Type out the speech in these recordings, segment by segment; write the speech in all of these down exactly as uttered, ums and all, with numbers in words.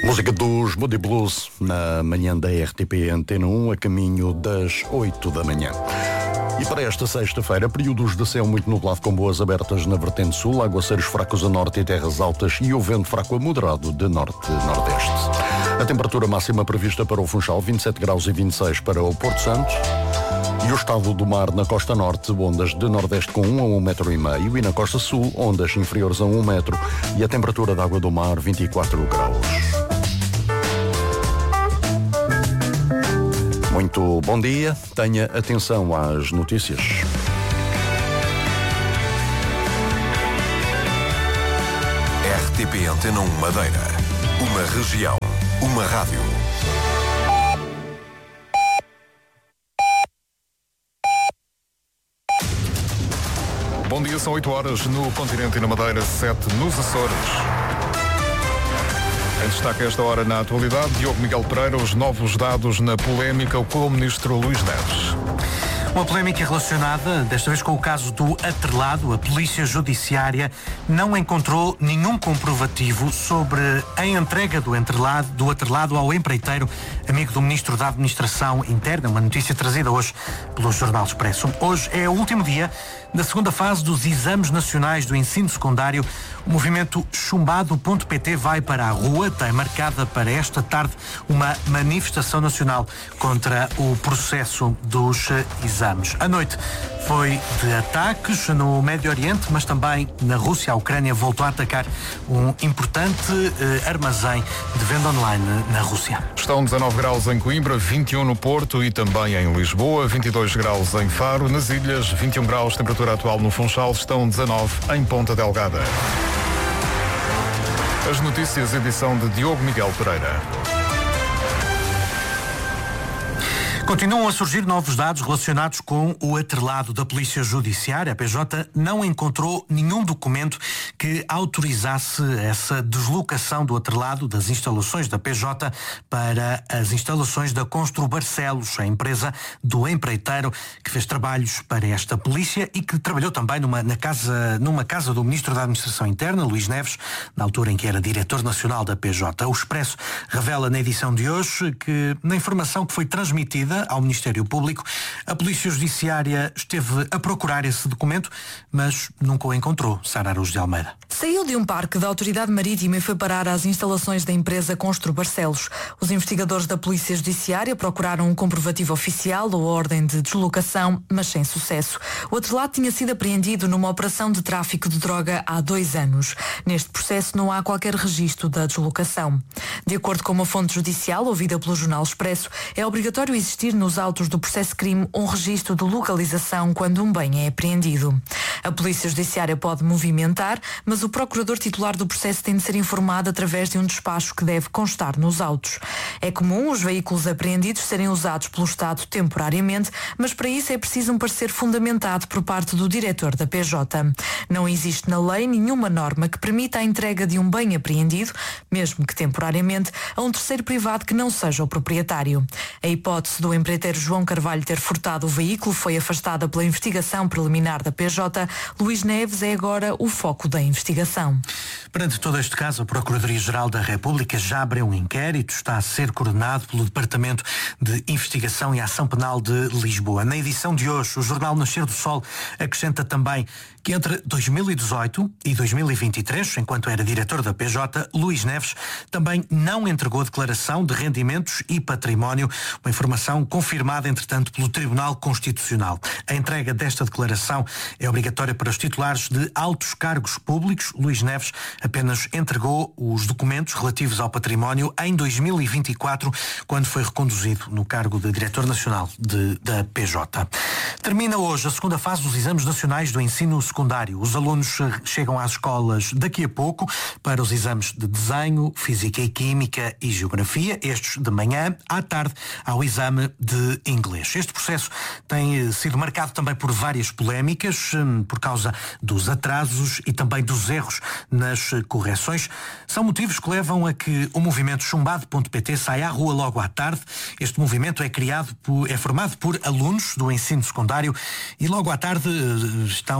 Música dos Moody Blues na manhã da R T P Antena um, a caminho das oito da manhã. E para esta sexta-feira, períodos de céu muito nublado com boas abertas na vertente sul, aguaceiros fracos a norte e terras altas e o vento fraco a moderado de norte-nordeste. A temperatura máxima prevista para o Funchal, vinte e sete graus e vinte e seis para o Porto Santo. E o estado do mar na costa norte, ondas de nordeste com um a um metro e meio, e na costa sul, ondas inferiores a um metro, e a temperatura da água do mar, vinte e quatro graus. Muito bom dia, tenha atenção às notícias. R T P Antena um Madeira. Uma região, uma rádio. Bom dia, são oito horas no continente e na Madeira, sete nos Açores. Em destaque a esta hora na atualidade, Diogo Miguel Pereira, os novos dados na polémica com o ministro Luís Neves. Uma polémica relacionada, desta vez com o caso do atrelado. A Polícia Judiciária não encontrou nenhum comprovativo sobre a entrega do atrelado, do atrelado ao empreiteiro, amigo do Ministro da Administração Interna, uma notícia trazida hoje pelo Jornal Expresso. Hoje é o último dia da segunda fase dos Exames Nacionais do Ensino Secundário. O movimento chumbado ponto pt vai para a rua. Tem marcada para esta tarde uma manifestação nacional contra o processo dos exames. A noite foi de ataques no Médio Oriente, mas também na Rússia. A Ucrânia voltou a atacar um importante eh, armazém de venda online na Rússia. Estão dezanove graus em Coimbra, vinte e um no Porto e também em Lisboa, vinte e dois graus em Faro, nas Ilhas, vinte e um graus, temperatura atual no Funchal, estão dezanove em Ponta Delgada. As notícias, edição de Diogo Miguel Pereira. Continuam a surgir novos dados relacionados com o atrelado da Polícia Judiciária. A P J não encontrou nenhum documento que autorizasse essa deslocação do atrelado das instalações da P J para as instalações da Constru Barcelos, a empresa do empreiteiro que fez trabalhos para esta polícia e que trabalhou também numa, na casa, numa casa do Ministro da Administração Interna, Luís Neves, na altura em que era diretor nacional da P J. O Expresso revela na edição de hoje que, na informação que foi transmitida ao Ministério Público, a Polícia Judiciária esteve a procurar esse documento, mas nunca o encontrou. Sara Araújo de Almeida. Saiu de um parque da Autoridade Marítima e foi parar às instalações da empresa Constru Barcelos. Os investigadores da Polícia Judiciária procuraram um comprovativo oficial ou ordem de deslocação, mas sem sucesso. O atrelado tinha sido apreendido numa operação de tráfico de droga há dois anos. Neste processo não há qualquer registro da deslocação. De acordo com uma fonte judicial ouvida pelo Jornal Expresso, é obrigatório existir nos autos do processo-crime um registro de localização quando um bem é apreendido. A Polícia Judiciária pode movimentar, mas o procurador titular do processo tem de ser informado através de um despacho que deve constar nos autos. É comum os veículos apreendidos serem usados pelo Estado temporariamente, mas para isso é preciso um parecer fundamentado por parte do diretor da P J. Não existe na lei nenhuma norma que permita a entrega de um bem apreendido, mesmo que temporariamente, a um terceiro privado que não seja o proprietário. A hipótese do empreiteiro João Carvalho ter furtado o veículo foi afastada pela investigação preliminar da P J. Luís Neves é agora o foco da investigação. Perante todo este caso, a Procuradoria-Geral da República já abriu um inquérito, está a ser coordenado pelo Departamento de Investigação e Ação Penal de Lisboa. Na edição de hoje, o jornal Nascer do Sol acrescenta também que entre dois mil e dezoito e dois mil e vinte e três, enquanto era diretor da P J, Luís Neves também não entregou declaração de rendimentos e património, uma informação confirmada, entretanto, pelo Tribunal Constitucional. A entrega desta declaração é obrigatória para os titulares de altos cargos públicos. Luís Neves apenas entregou os documentos relativos ao património em dois mil e vinte e quatro, quando foi reconduzido no cargo de diretor nacional de, da P J. Termina hoje a segunda fase dos Exames Nacionais do Ensino Secundário. Os alunos chegam às escolas daqui a pouco para os exames de desenho, física e química e geografia. Estes de manhã, à tarde, ao exame de inglês. Este processo tem sido marcado também por várias polémicas, por causa dos atrasos e também dos erros nas correções. São motivos que levam a que o movimento chumbado ponto pt saia à rua logo à tarde. Este movimento é criado por, é formado por alunos do ensino secundário e logo à tarde estão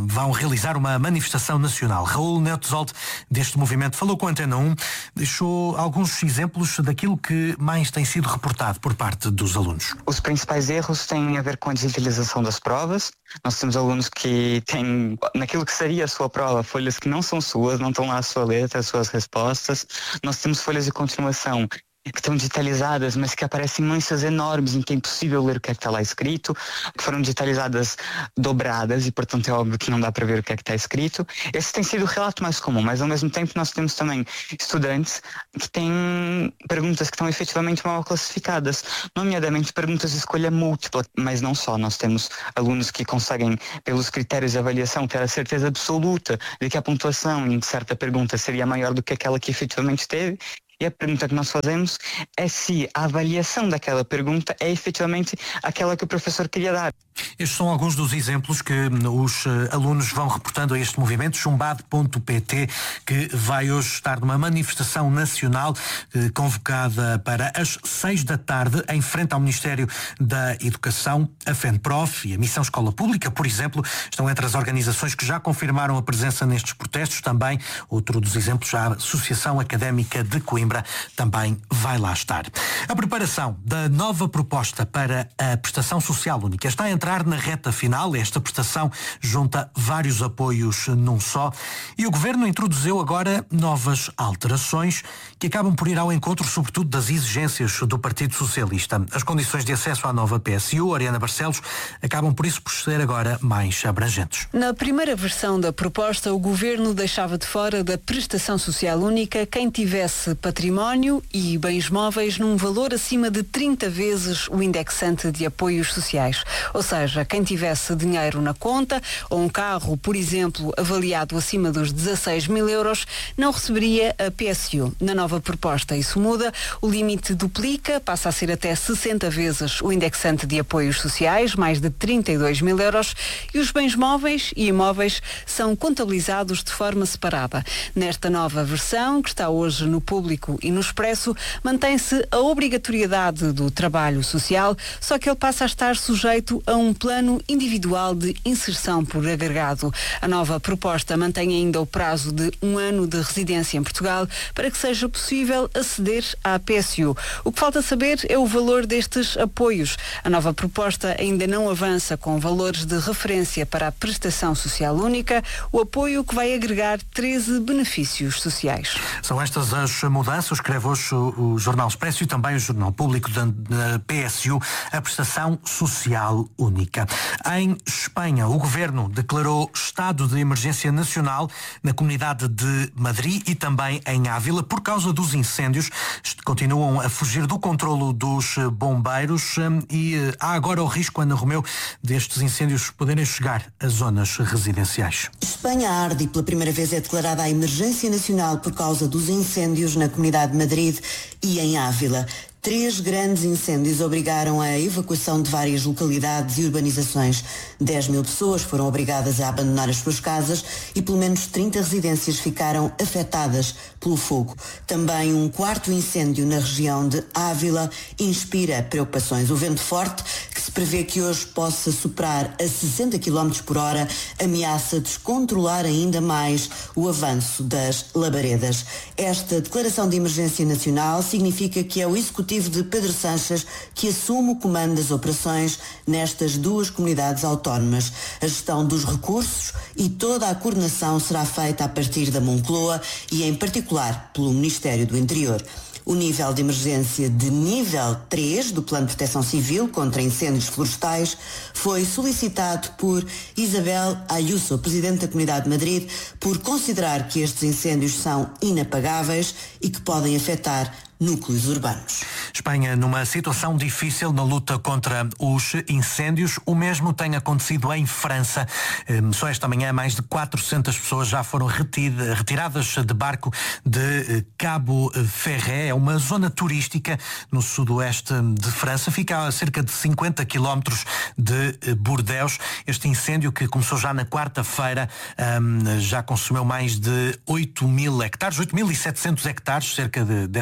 vão realizar uma manifestação nacional. Raul Neutzold, deste movimento, falou com a Antena um, deixou alguns exemplos daquilo que mais tem sido reportado por parte dos alunos. Os principais erros têm a ver com a digitalização das provas. Nós temos alunos que têm, naquilo que seria a sua prova, folhas que não são suas, não estão lá a sua letra, as suas respostas. Nós temos folhas de continuação que estão digitalizadas, mas que aparecem manchas enormes em que é impossível ler o que é que está lá escrito, que foram digitalizadas dobradas e, portanto, é óbvio que não dá para ver o que é que está escrito. Esse tem sido o relato mais comum, mas, ao mesmo tempo, nós temos também estudantes que têm perguntas que estão efetivamente mal classificadas, nomeadamente perguntas de escolha múltipla, mas não só. Nós temos alunos que conseguem, pelos critérios de avaliação, ter a certeza absoluta de que a pontuação em certa pergunta seria maior do que aquela que efetivamente teve. E a pergunta que nós fazemos é se a avaliação daquela pergunta é efetivamente aquela que o professor queria dar. Estes são alguns dos exemplos que os alunos vão reportando a este movimento, chumbado ponto pt, que vai hoje estar numa manifestação nacional eh, convocada para as seis da tarde, em frente ao Ministério da Educação. A FENPROF e a Missão Escola Pública, por exemplo, estão entre as organizações que já confirmaram a presença nestes protestos. Também, outro dos exemplos, a Associação Académica de Coimbra também vai lá estar. A preparação da nova proposta para a prestação social única está a entrar na reta final. Esta prestação junta vários apoios num só e o Governo introduziu agora novas alterações que acabam por ir ao encontro, sobretudo, das exigências do Partido Socialista. As condições de acesso à nova P S U, Ariana Barcelos, acabam por isso por ser agora mais abrangentes. Na primeira versão da proposta, o Governo deixava de fora da prestação social única quem tivesse património e bens móveis num valor acima de trinta vezes o indexante de apoios sociais. Ou seja, quem tivesse dinheiro na conta ou um carro, por exemplo, avaliado acima dos dezasseis mil euros, não receberia a P S U. Na nova proposta isso muda, o limite duplica, passa a ser até sessenta vezes o indexante de apoios sociais, mais de trinta e dois mil euros, e os bens móveis e imóveis são contabilizados de forma separada. Nesta nova versão, que está hoje no Público e no Expresso, mantém-se a obrigatoriedade do trabalho social, só que ele passa a estar sujeito a um plano individual de inserção por agregado. A nova proposta mantém ainda o prazo de um ano de residência em Portugal para que seja possível aceder à P S U. O que falta saber é o valor destes apoios. A nova proposta ainda não avança com valores de referência para a prestação social única, o apoio que vai agregar treze benefícios sociais. São estas as mudanças, escreve hoje o, o Jornal Expresso e também o Jornal Público da, da P S U, a prestação social única. Em Espanha, o Governo declarou estado de emergência nacional na Comunidade de Madrid e também em Ávila por causa dos incêndios. Continuam a fugir do controlo dos bombeiros e há agora o risco, Ana Romeu, destes incêndios poderem chegar a zonas residenciais. Espanha arde e pela primeira vez é declarada a emergência nacional por causa dos incêndios na Comunidade de Madrid e em Ávila. Três grandes incêndios obrigaram a evacuação de várias localidades e urbanizações. dez mil pessoas foram obrigadas a abandonar as suas casas e pelo menos trinta residências ficaram afetadas pelo fogo. Também um quarto incêndio na região de Ávila inspira preocupações. O vento forte, que se prevê que hoje possa superar a sessenta quilómetros por hora, ameaça descontrolar ainda mais o avanço das labaredas. Esta declaração de emergência nacional significa que é o Executivo de Pedro Sánchez que assume o comando das operações nestas duas comunidades autónomas. A gestão dos recursos e toda a coordenação será feita a partir da Moncloa e, em particular, pelo Ministério do Interior. O nível de emergência de nível três do Plano de Proteção Civil contra incêndios florestais foi solicitado por Isabel Ayuso, Presidente da Comunidade de Madrid, por considerar que estes incêndios são inapagáveis e que podem afetar núcleos urbanos. Espanha numa situação difícil na luta contra os incêndios. O mesmo tem acontecido em França. Só esta manhã mais de quatrocentas pessoas já foram retiradas de barco de Cabo Ferré. É uma zona turística no sudoeste de França. Fica a cerca de cinquenta quilómetros de Bordeaux. Este incêndio, que começou já na quarta-feira, já consumiu mais de oito mil hectares, oito mil e setecentos hectares, cerca de, desse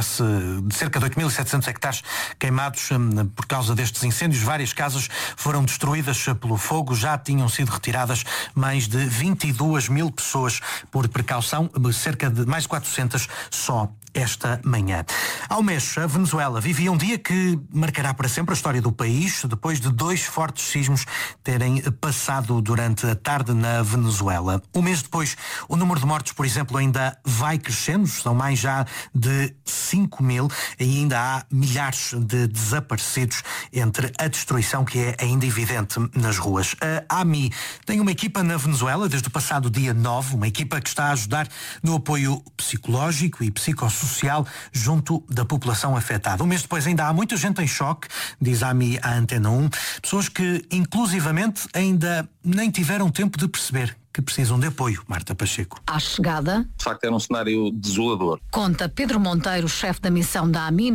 de cerca de oito mil e setecentos hectares queimados por causa destes incêndios. Várias casas foram destruídas pelo fogo. Já tinham sido retiradas mais de vinte e duas mil pessoas por precaução, cerca de mais de quatrocentas só esta manhã. Ao mês, a Venezuela vivia um dia que marcará para sempre a história do país, depois de dois fortes sismos terem passado durante a tarde na Venezuela. Um mês depois, o número de mortos, por exemplo, ainda vai crescendo, são mais já de cinco mil, e ainda há milhares de desaparecidos entre a destruição que é ainda evidente nas ruas. A AMI tem uma equipa na Venezuela desde o passado dia nove, uma equipa que está a ajudar no apoio psicológico e psicossocial social junto da população afetada. Um mês depois ainda há muita gente em choque, diz a AMI à Antena um, pessoas que inclusivamente ainda nem tiveram tempo de perceber que precisam de apoio. Marta Pacheco. À chegada, de facto era um cenário desolador. Conta Pedro Monteiro, chefe da missão da AMI